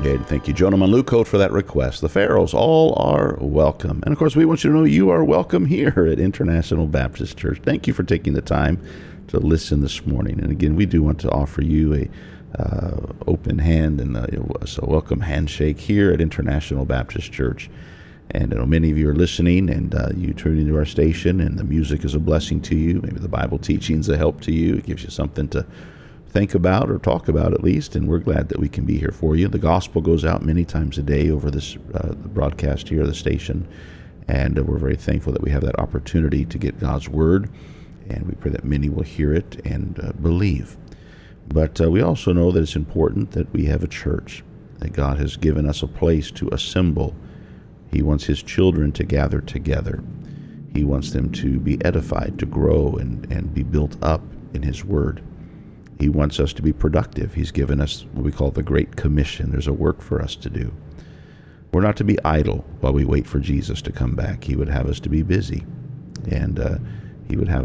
And thank you, Jonah Maluko, for that request. The Pharaohs all are welcome. And of course, we want you to know you are welcome here at International Baptist Church. Thank you for taking the time to listen this morning. And again, we do want to offer you a open hand and a welcome handshake here at International Baptist Church. And I know many of you are listening, and you tune into our station, and the music is a blessing to you. Maybe the Bible teaching is a help to you. It gives you something to think about or talk about at least, and we're glad that we can be here for you. The gospel goes out many times a day over this broadcast here, the station, and we're very thankful that we have that opportunity to get God's word, and we pray that many will hear it and believe. But we also know that it's important that we have a church, that God has given us a place to assemble. He wants his children to gather together. He wants them to be edified, to grow, and be built up in his word. He wants us to be productive. He's given us what we call the Great Commission. There's a work for us to do. We're not to be idle while we wait for Jesus to come back. He would have us to be busy, and he would have